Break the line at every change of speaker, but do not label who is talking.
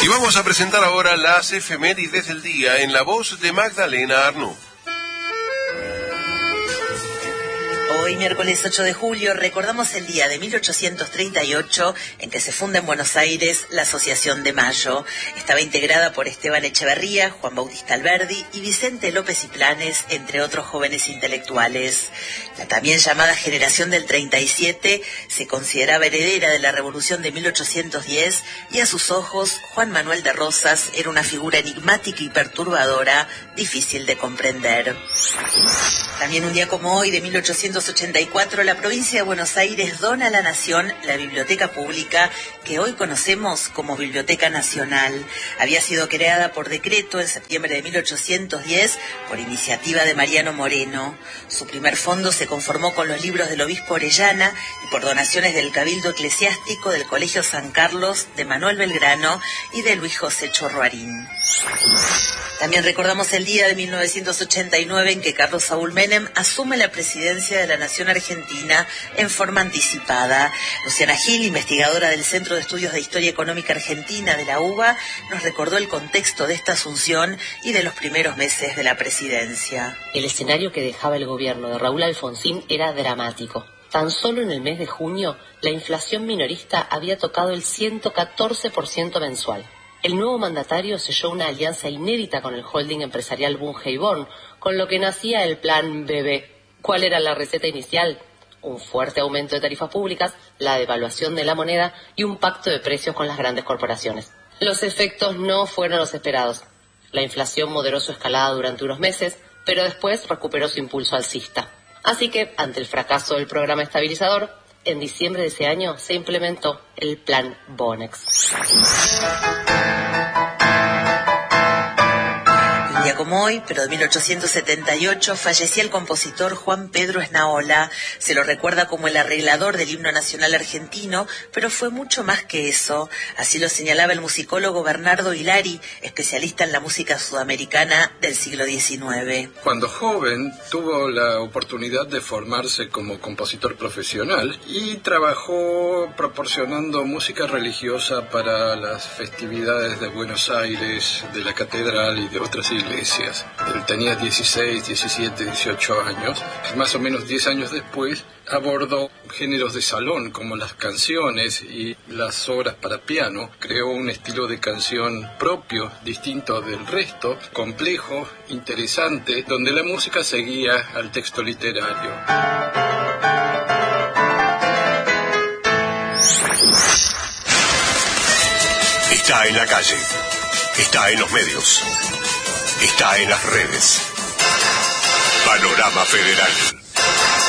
Y vamos a presentar ahora las efemérides del día en la voz de Magdalena Arnú.
Hoy, miércoles 8 de julio, recordamos el día de 1838 en que se funda en Buenos Aires la Asociación de Mayo. Estaba integrada por Esteban Echeverría, Juan Bautista Alberdi y Vicente López y Planes, entre otros jóvenes intelectuales. La también llamada Generación del 37 se consideraba heredera de la Revolución de 1810 y a sus ojos Juan Manuel de Rosas era una figura enigmática y perturbadora, difícil de comprender. También un día como hoy, de 1884, la provincia de Buenos Aires dona a la Nación la biblioteca pública que hoy conocemos como Biblioteca Nacional. Había sido creada por decreto en septiembre de 1810 por iniciativa de Mariano Moreno. Su primer fondo se conformó con los libros del obispo Orellana y por donaciones del Cabildo Eclesiástico del Colegio San Carlos, de Manuel Belgrano y de Luis José Chorroarín. También recordamos el día de 1989 en que Carlos Saúl Menem asume la presidencia de la Nación Argentina en forma anticipada. Luciana Gil, investigadora del Centro de Estudios de Historia Económica Argentina de la UBA, nos recordó el contexto de esta asunción y de los primeros meses de la presidencia.
El escenario que dejaba el gobierno de Raúl Alfonsín era dramático. Tan solo en el mes de junio, la inflación minorista había tocado el 114% mensual. El nuevo mandatario selló una alianza inédita con el holding empresarial Bunge y Born, con lo que nacía el Plan BB. ¿Cuál era la receta inicial? Un fuerte aumento de tarifas públicas, la devaluación de la moneda y un pacto de precios con las grandes corporaciones. Los efectos no fueron los esperados. La inflación moderó su escalada durante unos meses, pero después recuperó su impulso alcista. Así que, ante el fracaso del programa estabilizador, en diciembre de ese año se implementó el Plan Bonex.
Un día como hoy, pero de 1878, fallecía el compositor Juan Pedro Esnaola. Se lo recuerda como el arreglador del himno nacional argentino, pero fue mucho más que eso. Así lo señalaba el musicólogo Bernardo Hilari, especialista en la música sudamericana del siglo XIX.
Cuando joven, tuvo la oportunidad de formarse como compositor profesional y trabajó proporcionando música religiosa para las festividades de Buenos Aires, de la catedral y de otras iglesias. Él tenía 16, 17, 18 años. Más o menos 10 años después abordó géneros de salón como las canciones y las obras para piano. Creó un estilo de canción propio, distinto del resto, complejo, interesante, donde la música seguía al texto literario.
Está en la calle, está en los medios, está en las redes. Panorama Federal.